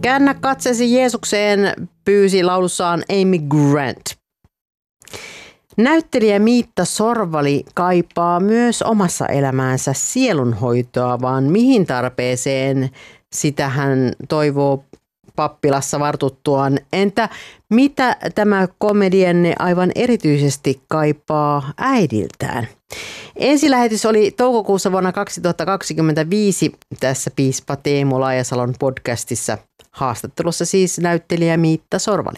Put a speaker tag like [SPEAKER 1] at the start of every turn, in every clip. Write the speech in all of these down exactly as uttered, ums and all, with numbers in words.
[SPEAKER 1] Käännä katseesi Jeesukseen, pyysi laulussaan Amy Grant. Näyttelijä Miitta Sorvali kaipaa myös omassa elämäänsä sielunhoitoa, vaan mihin tarpeeseen sitä hän toivoo pappilassa vartuttuaan. Entä mitä tämä komedianne aivan erityisesti kaipaa äidiltään? Ensilähetys oli toukokuussa vuonna kaksituhattakaksikymmentäviisi tässä piispa Teemu Laajasalon podcastissa. Haastattelussa siis näyttelijä Miitta Sorvali.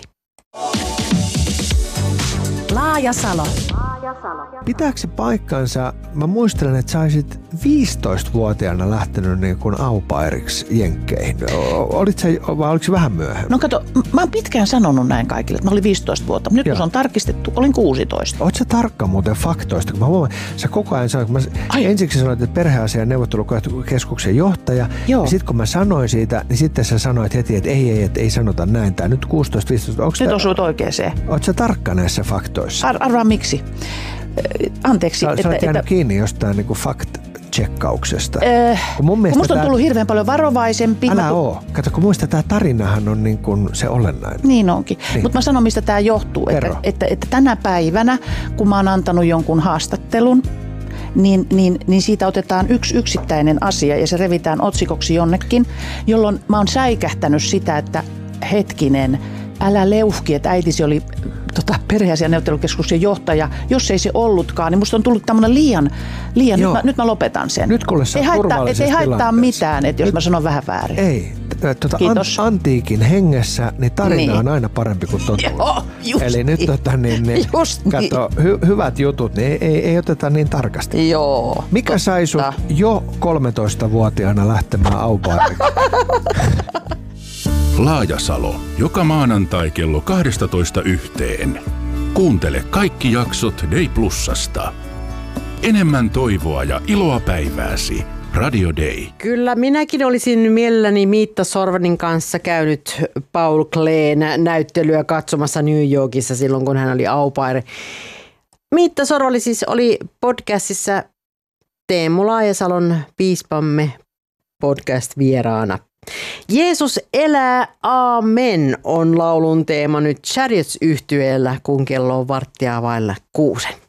[SPEAKER 2] Laajasalo.
[SPEAKER 3] Pitääkö se paikkansa? Mä muistelen, että sä olisit viisitoistavuotiaana lähtenyt niin kuin au pairiksi jenkkeihin. Olit sä, vai oliko se vähän myöhemmin?
[SPEAKER 2] No kato, mä oon pitkään sanonut näin kaikille, että mä olin viisitoista vuotta. Nyt kun se on tarkistettu, olin kuusitoista.
[SPEAKER 3] Oot sä tarkka muuten faktoista? Kun mä huomaan, sä koko ajan sanoit, kun mä ensiksi sanoit, että perheasian neuvottelukeskuksen johtaja. Joo. Ja sitten kun mä sanoin siitä, niin sitten sä sanoit heti, että ei, ei, että ei sanota näin. Tää nyt kuusitoista viisitoista.
[SPEAKER 2] Nyt osuit oikeeseen.
[SPEAKER 3] Oot sä tarkka näissä faktoissa?
[SPEAKER 2] Ar- arvaa miksi? Anteeksi.
[SPEAKER 3] Sä,
[SPEAKER 2] että,
[SPEAKER 3] sä olet jäänyt
[SPEAKER 2] että,
[SPEAKER 3] kiinni jostain niin kuin fact-checkauksesta.
[SPEAKER 2] Äh, kun mun mielestä musta on tullut tää... hirveän paljon varovaisempi.
[SPEAKER 3] Älä
[SPEAKER 2] mä...
[SPEAKER 3] oo. Kato, kun muista tämä tarinahan on niin kuin se olennainen.
[SPEAKER 2] Niin onkin. Niin. Mutta mä sanon, mistä tämä johtuu. Että, että, että tänä päivänä, kun mä oon antanut jonkun haastattelun, niin, niin, niin siitä otetaan yksi yksittäinen asia ja se revitään otsikoksi jonnekin, jolloin mä oon säikähtänyt sitä, että hetkinen, älä leuhki, että äitisi oli tota, perheasian neuvottelukeskuksen johtaja. Jos ei se ollutkaan, niin musta on tullut tämmöinen liian, liian nyt, mä, nyt mä lopetan sen.
[SPEAKER 3] Nyt kuule sä
[SPEAKER 2] ei haittaa, et ei haittaa mitään, että jos nyt, mä sanon vähän väärin.
[SPEAKER 3] Ei, tuota, an, antiikin hengessä, niin tarina niin. on aina parempi kuin totuus.
[SPEAKER 2] Joo, just
[SPEAKER 3] Eli
[SPEAKER 2] niin.
[SPEAKER 3] nyt tota, niin, niin, kato, hy, hyvät jutut, niin ei, ei, ei oteta niin tarkasti.
[SPEAKER 2] Joo.
[SPEAKER 3] Mikä totta. sai sut jo kolmetoistavuotiaana lähtemään au pairiksi?
[SPEAKER 4] Laajasalo. Joka maanantai kello kaksitoista yhteen. Kuuntele kaikki jaksot Day Plusasta. Enemmän toivoa ja iloa päivääsi. Radio Day.
[SPEAKER 1] Kyllä, minäkin olisin mielelläni Miitta Sorvanin kanssa käynyt Paul Kleen näyttelyä katsomassa New Yorkissa silloin, kun hän oli au pair. Miitta Sorvali siis oli podcastissa Teemu Laajasalon piispamme podcast-vieraana. Jeesus elää, aamen on laulun teema nyt Chariots-yhtyeellä, kun kello on varttia vailla kuusen.